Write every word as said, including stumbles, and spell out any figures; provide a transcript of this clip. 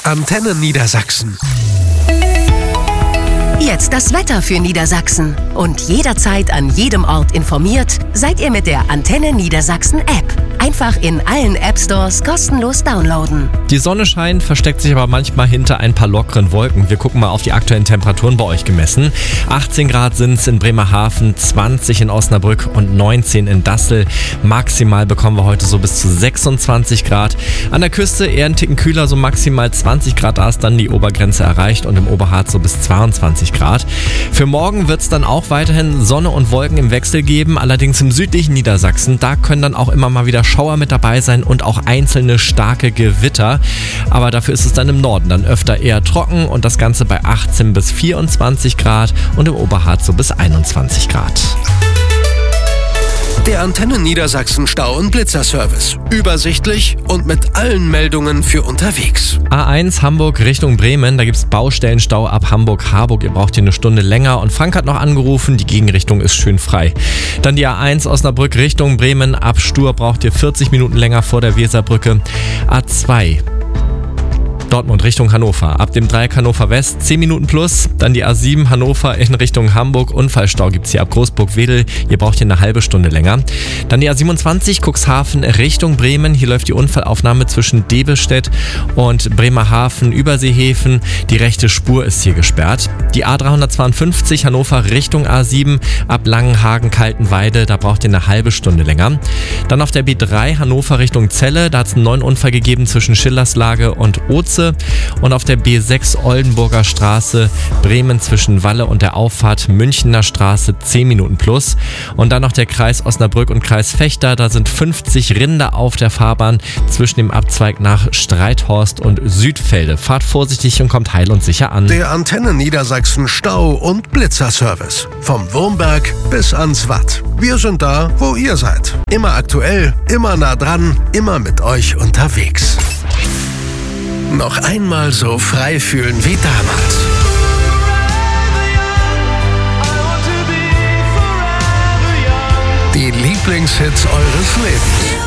Antenne Niedersachsen. Jetzt das Wetter für Niedersachsen. Und jederzeit an jedem Ort informiert seid ihr mit der Antenne Niedersachsen App. Einfach in allen App-Stores kostenlos downloaden. Die Sonne scheint, versteckt sich aber manchmal hinter ein paar lockeren Wolken. Wir gucken mal auf die aktuellen Temperaturen bei euch gemessen. achtzehn Grad sind es in Bremerhaven, zwanzig in Osnabrück und neunzehn in Dassel. Maximal bekommen wir heute so bis zu sechsundzwanzig Grad. An der Küste eher ein Ticken kühler, so maximal zwanzig Grad, da ist dann die Obergrenze erreicht, und im Oberharz so bis zweiundzwanzig Grad. Für morgen wird es dann auch weiterhin Sonne und Wolken im Wechsel geben, allerdings im südlichen Niedersachsen. Da können dann auch immer mal wieder Schauer mit dabei sein und auch einzelne starke Gewitter. Aber dafür ist es dann im Norden dann öfter eher trocken, und das Ganze bei achtzehn bis vierundzwanzig Grad und im Oberharz so bis einundzwanzig Grad. Der Antenne Niedersachsen Stau- und Blitzerservice. Übersichtlich und mit allen Meldungen für unterwegs. A eins Hamburg Richtung Bremen, da gibt es Baustellenstau ab Hamburg-Harburg. Ihr braucht hier eine Stunde länger, und Frank hat noch angerufen, die Gegenrichtung ist schön frei. Dann die A eins Osnabrück Richtung Bremen, ab Stur braucht ihr vierzig Minuten länger vor der Weserbrücke. A zwei Dortmund Richtung Hannover. Ab dem Dreieck Hannover West zehn Minuten plus. Dann die A sieben Hannover in Richtung Hamburg. Unfallstau gibt es hier ab Großburg-Wedel. Ihr braucht hier eine halbe Stunde länger. Dann die A siebenundzwanzig Cuxhaven Richtung Bremen. Hier läuft die Unfallaufnahme zwischen Debestedt und Bremerhaven Überseehäfen. Die rechte Spur ist hier gesperrt. Die A dreihundertzweiundfünfzig Hannover Richtung A sieben ab Langenhagen-Kaltenweide. Da braucht ihr eine halbe Stunde länger. Dann auf der B drei Hannover Richtung Celle. Da hat es einen neuen Unfall gegeben zwischen Schillerslage und Oze. Und auf der B sechs Oldenburger Straße Bremen zwischen Walle und der Auffahrt Münchener Straße zehn Minuten plus. Und dann noch der Kreis Osnabrück und Kreis Vechta, da sind fünfzig Rinder auf der Fahrbahn zwischen dem Abzweig nach Streithorst und Südfelde. Fahrt vorsichtig und kommt heil und sicher an. Der Antenne Niedersachsen Stau- und Blitzerservice. Vom Wurmberg bis ans Watt. Wir sind da, wo ihr seid. Immer aktuell, immer nah dran, immer mit euch unterwegs. Noch einmal so frei fühlen wie damals. Die Lieblingshits eures Lebens.